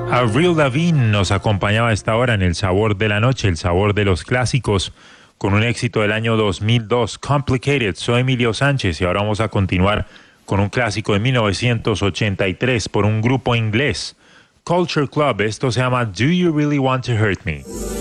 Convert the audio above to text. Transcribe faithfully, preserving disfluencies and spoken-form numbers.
Avril Lavigne nos acompañaba a esta hora en El Sabor de la Noche, el sabor de los clásicos, con un éxito del año dos mil dos, Complicated. Soy Emilio Sánchez y ahora vamos a continuar con un clásico de mil novecientos ochenta y tres por un grupo inglés, Culture Club. Esto se llama Do You Really Want to Hurt Me?